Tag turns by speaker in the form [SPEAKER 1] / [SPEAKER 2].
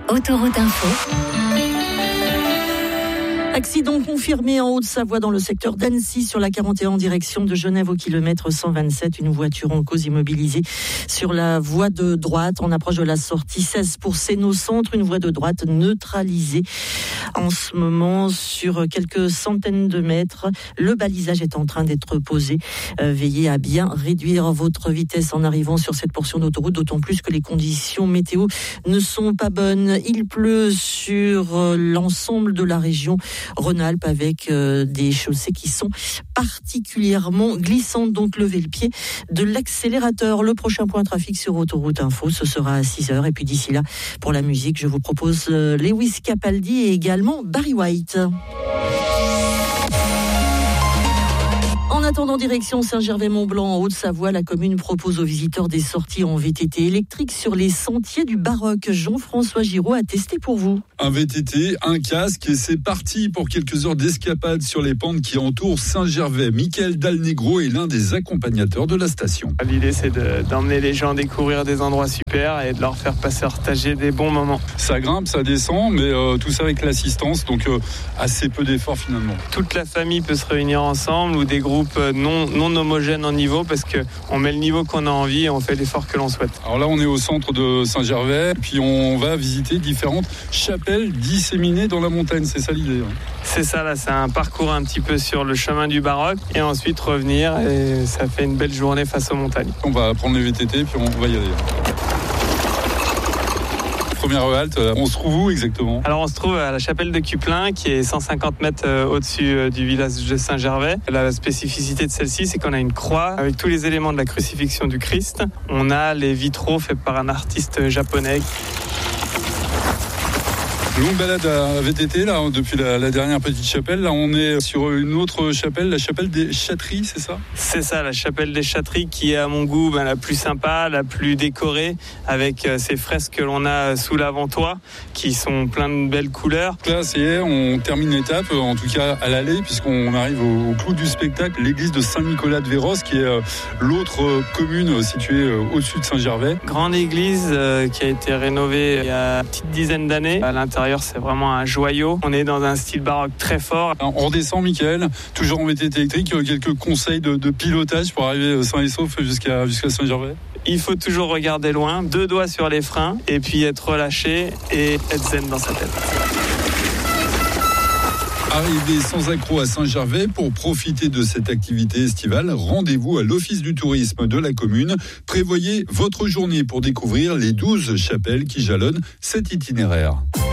[SPEAKER 1] Autoroute Info.
[SPEAKER 2] Accident confirmé en Haute-Savoie dans le secteur d'Annecy sur la 41 en direction de Genève au kilomètre 127. Une voiture en cause immobilisée sur la voie de droite en approche de la sortie 16 pour Sénaux-Centre. Une voie de droite neutralisée en ce moment sur quelques centaines de mètres. Le balisage est en train d'être posé. Veillez à bien réduire votre vitesse en arrivant sur cette portion d'autoroute, d'autant plus que les conditions météo ne sont pas bonnes. Il pleut sur l'ensemble de la région Rhône-Alpes avec des chaussées qui sont particulièrement glissantes. Donc levez le pied de l'accélérateur. Le prochain point trafic sur Autoroute Info, ce sera à 6h. Et puis d'ici là, pour la musique, je vous propose Lewis Capaldi et également Barry White. En attendant, direction Saint-Gervais-Mont-Blanc en Haute-Savoie, la commune propose aux visiteurs des sorties en VTT électrique sur les sentiers du Baroque. Jean-François Giraud a testé pour vous.
[SPEAKER 3] Un VTT, un casque et c'est parti pour quelques heures d'escapade sur les pentes qui entourent Saint-Gervais. Michael Dalnegro est l'un des accompagnateurs de la station.
[SPEAKER 4] L'idée, c'est d'emmener les gens découvrir des endroits super et de leur faire partager des bons moments.
[SPEAKER 3] Ça grimpe, ça descend, mais tout ça avec l'assistance, donc assez peu d'efforts finalement.
[SPEAKER 4] Toute la famille peut se réunir ensemble ou des groupes non homogènes en niveau parce qu'on met le niveau qu'on a envie et on fait l'effort que l'on souhaite.
[SPEAKER 3] Alors là, on est au centre de Saint-Gervais, puis on va visiter différentes chapelles disséminées dans la montagne, c'est ça l'idée.
[SPEAKER 4] C'est ça, là, c'est un parcours un petit peu sur le chemin du Baroque et ensuite revenir et ça fait une belle journée face aux montagnes.
[SPEAKER 3] On va prendre les VTT puis on va y aller. Première halte, on se trouve où exactement ?
[SPEAKER 4] Alors on se trouve à la chapelle de Cuplin qui est 150 mètres au-dessus du village de Saint-Gervais. La spécificité de celle-ci, c'est qu'on a une croix avec tous les éléments de la crucifixion du Christ. On a les vitraux faits par un artiste japonais.
[SPEAKER 3] Longue balade à VTT là, depuis la dernière petite chapelle. Là, on est sur une autre chapelle, la chapelle des Châteries, c'est ça ?
[SPEAKER 4] C'est ça, la chapelle des Châteries qui est à mon goût la plus sympa, la plus décorée, avec ces fresques que l'on a sous l'avant-toit qui sont plein de belles couleurs.
[SPEAKER 3] Là, c'est on termine l'étape, en tout cas à l'aller, puisqu'on arrive au clou du spectacle, l'église de Saint-Nicolas de Véros, qui est l'autre commune située au-dessus de Saint-Gervais.
[SPEAKER 4] Grande église qui a été rénovée il y a une petite dizaine d'années. À l'intérieur, c'est vraiment un joyau. On est dans un style baroque très fort.
[SPEAKER 3] On redescend, Mickaël, toujours en VTT électrique. Quelques conseils de pilotage pour arriver sain et sauf jusqu'à Saint-Gervais.
[SPEAKER 4] Il faut toujours regarder loin, 2 doigts sur les freins et puis être relâché et être zen dans sa tête.
[SPEAKER 3] Arrivez sans accroc à Saint-Gervais pour profiter de cette activité estivale. Rendez-vous à l'Office du tourisme de la commune. Prévoyez votre journée pour découvrir les 12 chapelles qui jalonnent cet itinéraire.